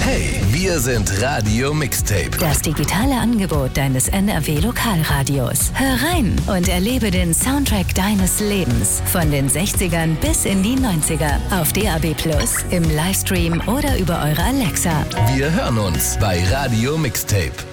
Hey, wir sind Radio Mixtape. Das digitale Angebot deines NRW-Lokalradios. Hör rein und erlebe den Soundtrack deines Lebens. Von den 60ern bis in die 90er. Auf DAB+, im Livestream oder über eure Alexa. Wir hören uns bei Radio Mixtape.